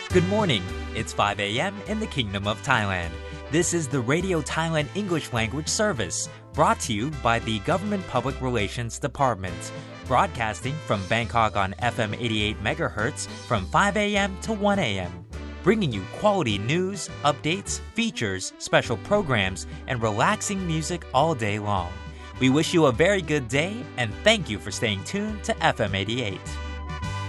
Good morning. It's 5 a.m. in the Kingdom of Thailand. This is the Radio Thailand English Language Service, brought to you by the Government Public Relations Department, broadcasting from Bangkok on FM 88 MHz from 5 a.m. to 1 a.m., bringing you quality news, updates, features, special programs, and relaxing music all day long. We wish you a very good day and thank you for staying tuned to FM 88.